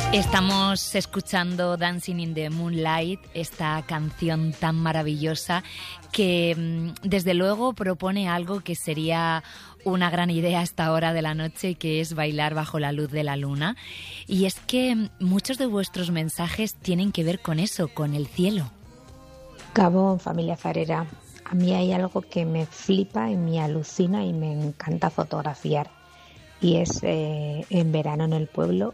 Estamos escuchando Dancing in the Moonlight, esta canción tan maravillosa que desde luego propone algo que sería una gran idea a esta hora de la noche, que es bailar bajo la luz de la luna. Y es que muchos de vuestros mensajes tienen que ver con eso, con el cielo. Gabón, familia farera. A mí hay algo que me flipa y me alucina y me encanta fotografiar. Y es en verano en el pueblo